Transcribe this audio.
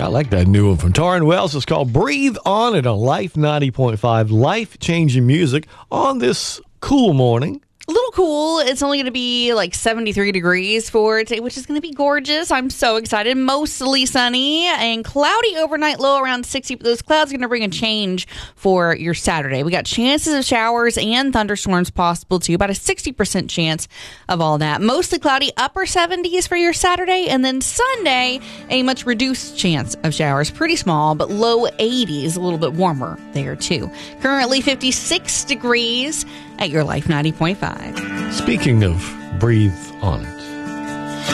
I like that new one from Taryn Wells. It's called Breathe On It on Life 90.5. Life-changing music on this cool morning. A little cool. It's only going to be like 73 degrees for today, which is going to be gorgeous. I'm so excited. Mostly sunny and cloudy overnight, low around 60. But those clouds are going to bring a change for your Saturday. We got chances of showers and thunderstorms possible too. About a 60% chance of all that. Mostly cloudy, upper 70s for your Saturday. And then Sunday, a much reduced chance of showers. Pretty small, but low 80s, a little bit warmer there too. Currently 56 degrees at your Life 90.5. Speaking of breathe on it,